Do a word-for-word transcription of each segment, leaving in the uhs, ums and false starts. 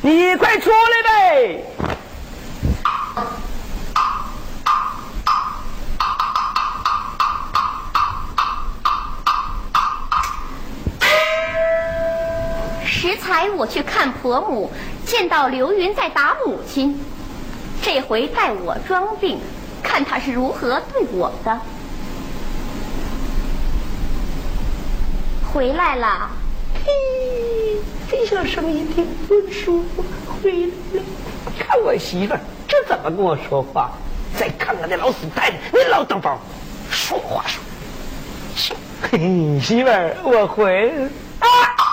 你快出来呗！ 食材我去看婆母，见到刘云在打母亲，这回带我装病，看他是如何对我的。回来了。 嘿，这小声音听不舒服。回来了，看我媳妇儿这怎么跟我说话？再看看那老死太太，那老灯包，说话说。嘿，媳妇儿，我回来了啊！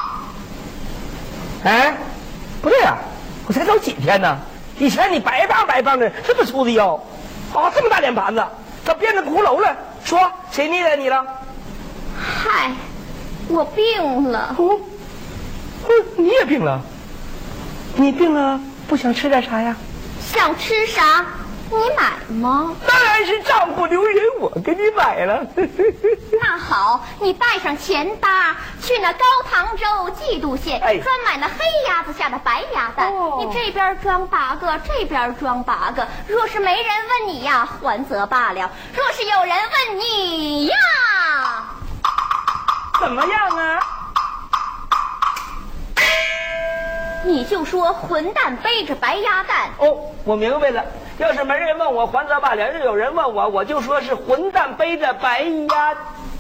哎，不对啊，我才走几天呢？以前你白棒白棒的，这么粗的腰，啊，这么大脸盘子，咋变成骷髅了？说谁虐待你了？ 嗨，我病了。 哦，哦，你也病了？你病了，不想吃点啥呀？ 想吃啥？你买吗？ 当然是丈夫留人，我给你买了。 那好，你带上钱搭去那高唐州蓟渡县，哎、专买那黑鸭子下的白鸭蛋。哦、你这边装八个，这边装八个。若是没人问你呀，还则罢了；若是有人问你呀， 怎么样啊？ 你就说混蛋背着白鸭蛋。 哦，我明白了。要是没人问我，还则罢了；要有人问我，我就说是混蛋背着白鸭。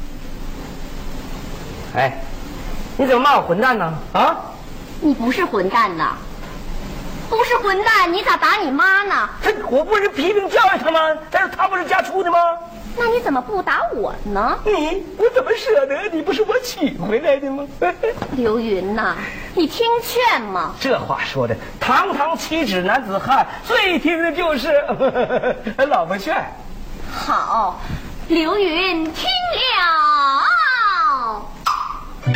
哎，你怎么骂我混蛋呢？啊？ 你不是混蛋呐，不是混蛋，你咋打你妈呢？ 这我不是批评教育他吗？但是他不是家出的吗？ 那你怎么不打我呢？ 你我怎么舍得？你不是我娶回来的吗？ 刘云呐，你听劝吗？ 这话说的，堂堂七尺男子汉，最听的就是呵呵呵老婆劝。 好，刘云听